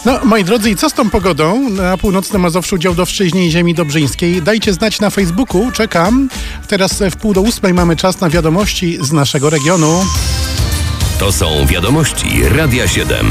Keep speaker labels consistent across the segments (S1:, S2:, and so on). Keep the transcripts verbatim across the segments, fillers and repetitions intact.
S1: No, moi drodzy, i co z tą pogodą na północnym Mazowszu, dział Dowszczyźnie i ziemi dobrzyńskiej? Dajcie znać na Facebooku, czekam. Teraz w pół do ósmej mamy czas na wiadomości z naszego regionu.
S2: To są wiadomości Radia siedem.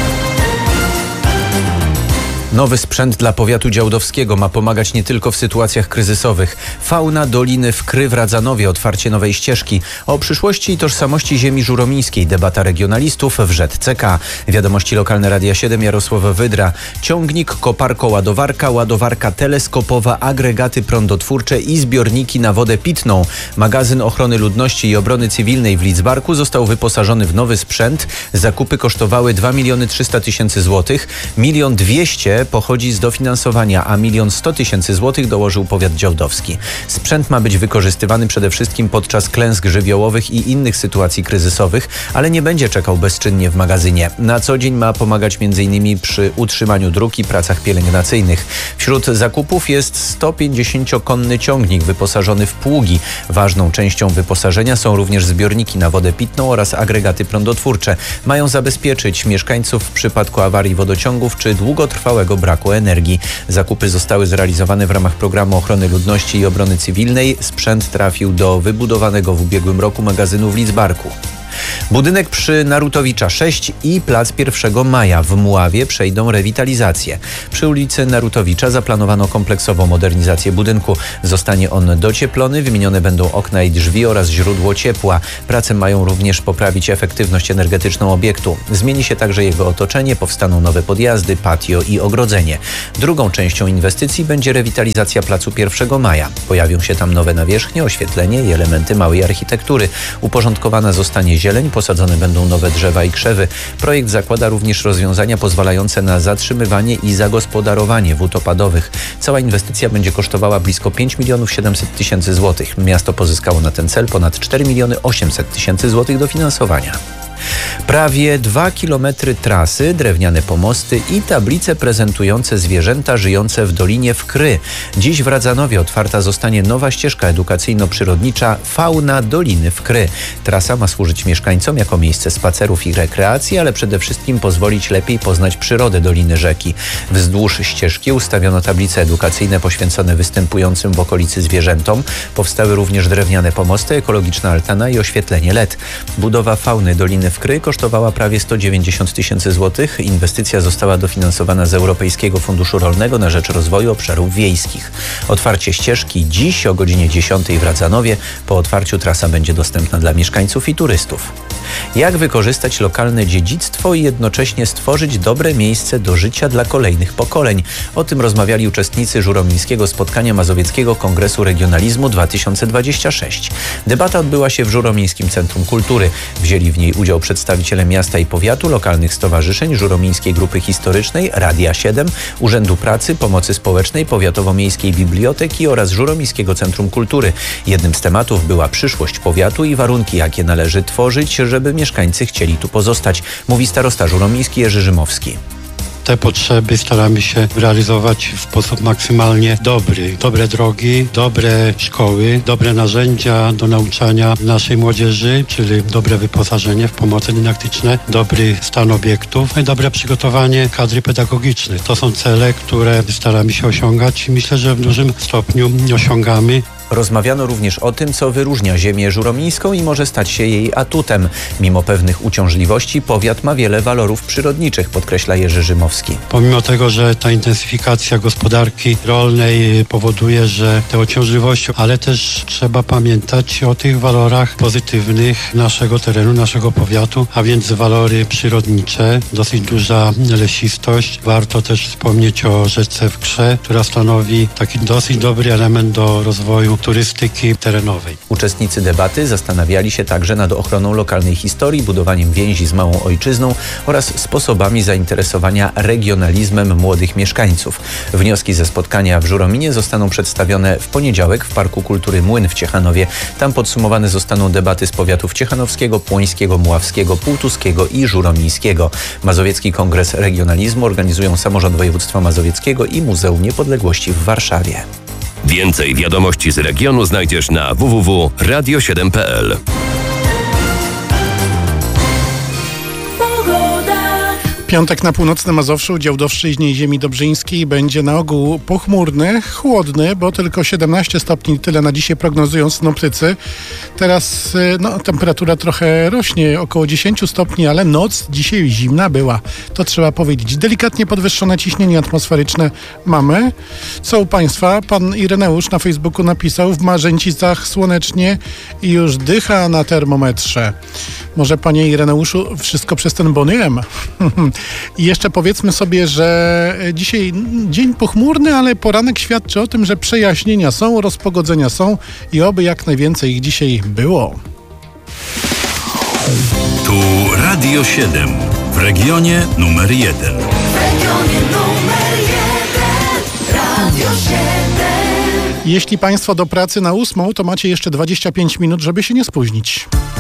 S3: Nowy sprzęt dla powiatu działdowskiego ma pomagać nie tylko w sytuacjach kryzysowych. Fauna Doliny Wkry w Radzanowie, otwarcie nowej ścieżki. O przyszłości i tożsamości ziemi żuromińskiej debata regionalistów w Rzet C K. Wiadomości lokalne Radia siedem, Jarosław Wydra. Ciągnik, koparko-ładowarka, ładowarka teleskopowa, agregaty prądotwórcze i zbiorniki na wodę pitną. Magazyn Ochrony Ludności i Obrony Cywilnej w Lidzbarku został wyposażony w nowy sprzęt. Zakupy kosztowały dwa miliony trzysta tysięcy złotych. Milion dwieście pochodzi z dofinansowania, a milion sto tysięcy złotych dołożył powiat działdowski. Sprzęt ma być wykorzystywany przede wszystkim podczas klęsk żywiołowych i innych sytuacji kryzysowych, ale nie będzie czekał bezczynnie w magazynie. Na co dzień ma pomagać m in przy utrzymaniu dróg i pracach pielęgnacyjnych. Wśród zakupów jest sto pięćdziesięciokonny ciągnik wyposażony w pługi. Ważną częścią wyposażenia są również zbiorniki na wodę pitną oraz agregaty prądotwórcze. Mają zabezpieczyć mieszkańców w przypadku awarii wodociągów czy długotrwałego braku energii. Zakupy zostały zrealizowane w ramach programu Ochrony Ludności i Obrony Cywilnej. Sprzęt trafił do wybudowanego w ubiegłym roku magazynu w Lidzbarku. Budynek przy Narutowicza sześć i plac pierwszego maja w Mławie przejdą rewitalizację. Przy ulicy Narutowicza zaplanowano kompleksową modernizację budynku. Zostanie on docieplony, wymienione będą okna i drzwi oraz źródło ciepła. Prace mają również poprawić efektywność energetyczną obiektu. Zmieni się także jego otoczenie, powstaną nowe podjazdy, patio i ogrodzenie. Drugą częścią inwestycji będzie rewitalizacja placu pierwszego maja. Pojawią się tam nowe nawierzchnie, oświetlenie i elementy małej architektury. Uporządkowana zostanie zieleń, posadzone będą nowe drzewa i krzewy. Projekt zakłada również rozwiązania pozwalające na zatrzymywanie i zagospodarowanie wód opadowych. Cała inwestycja będzie kosztowała blisko pięć milionów siedemset tysięcy złotych. Miasto pozyskało na ten cel ponad cztery miliony osiemset tysięcy złotych dofinansowania. Prawie dwa kilometry trasy, drewniane pomosty i tablice prezentujące zwierzęta żyjące w Dolinie Wkry. Dziś w Radzanowie otwarta zostanie nowa ścieżka edukacyjno-przyrodnicza Fauna Doliny Wkry. Trasa ma służyć mieszkańcom jako miejsce spacerów i rekreacji, ale przede wszystkim pozwolić lepiej poznać przyrodę Doliny Rzeki. Wzdłuż ścieżki ustawiono tablice edukacyjne poświęcone występującym w okolicy zwierzętom. Powstały również drewniane pomosty, ekologiczna altana i oświetlenie L E D. Budowa Fauny Doliny Wkry kosztowała prawie sto dziewięćdziesiąt tysięcy złotych. Inwestycja została dofinansowana z Europejskiego Funduszu Rolnego na rzecz rozwoju obszarów wiejskich. Otwarcie ścieżki dziś o godzinie dziesiątej w Radzanowie. Po otwarciu trasa będzie dostępna dla mieszkańców i turystów. Jak wykorzystać lokalne dziedzictwo i jednocześnie stworzyć dobre miejsce do życia dla kolejnych pokoleń? O tym rozmawiali uczestnicy żuromińskiego spotkania Mazowieckiego Kongresu Regionalizmu dwa tysiące dwudziestego szóstego. Debata odbyła się w Żuromińskim Centrum Kultury. Wzięli w niej udział przedstawiciele miasta i powiatu, lokalnych stowarzyszeń, Żuromińskiej Grupy Historycznej, Radia siedem, Urzędu Pracy, Pomocy Społecznej, Powiatowo-Miejskiej Biblioteki oraz Żuromińskiego Centrum Kultury. Jednym z tematów była przyszłość powiatu i warunki, jakie należy tworzyć, żeby mieszkańcy chcieli tu pozostać, mówi starosta żuromiński Jerzy Rzymowski.
S4: Te potrzeby staramy się realizować w sposób maksymalnie dobry. Dobre drogi, dobre szkoły, dobre narzędzia do nauczania naszej młodzieży, czyli dobre wyposażenie w pomoce dydaktyczne, dobry stan obiektów i dobre przygotowanie kadry pedagogicznej. To są cele, które staramy się osiągać i myślę, że w dużym stopniu osiągamy.
S3: Rozmawiano również o tym, co wyróżnia ziemię żuromińską i może stać się jej atutem. Mimo pewnych uciążliwości powiat ma wiele walorów przyrodniczych, podkreśla Jerzy Rzymowski.
S4: Pomimo tego, że ta intensyfikacja gospodarki rolnej powoduje, że te uciążliwości, ale też trzeba pamiętać o tych walorach pozytywnych naszego terenu, naszego powiatu, a więc walory przyrodnicze, dosyć duża lesistość. Warto też wspomnieć o rzece Wkrze, która stanowi taki dosyć dobry element do rozwoju turystyki terenowej.
S3: Uczestnicy debaty zastanawiali się także nad ochroną lokalnej historii, budowaniem więzi z małą ojczyzną oraz sposobami zainteresowania regionalizmem młodych mieszkańców. Wnioski ze spotkania w Żurominie zostaną przedstawione w poniedziałek w Parku Kultury Młyn w Ciechanowie. Tam podsumowane zostaną debaty z powiatów ciechanowskiego, płońskiego, mławskiego, półtuskiego i żuromińskiego. Mazowiecki Kongres Regionalizmu organizują Samorząd Województwa Mazowieckiego i Muzeum Niepodległości w Warszawie.
S2: Więcej wiadomości z regionu znajdziesz na w w w kropka radio siedem kropka p l.
S1: Piątek na północnym Mazowszu, dział Dowszczyźnie i ziemi dobrzyńskiej będzie na ogół pochmurny, chłodny, bo tylko siedemnaście stopni, tyle na dzisiaj prognozują synoptycy. Teraz no, temperatura trochę rośnie, około dziesięć stopni, ale noc dzisiaj zimna była. To trzeba powiedzieć. Delikatnie podwyższone ciśnienie atmosferyczne mamy. Co u Państwa? Pan Ireneusz na Facebooku napisał: w Marzęcicach słonecznie i już dycha na termometrze. Może, panie Ireneuszu, wszystko przez ten Bonny M. I jeszcze powiedzmy sobie, że dzisiaj dzień pochmurny, ale poranek świadczy o tym, że przejaśnienia są, rozpogodzenia są i oby jak najwięcej ich dzisiaj było.
S5: Tu Radio siedem, w regionie numer jeden.
S6: W regionie numer jeden, Radio siedem.
S1: Jeśli Państwo do pracy na ósmą, to macie jeszcze dwadzieścia pięć minut, żeby się nie spóźnić.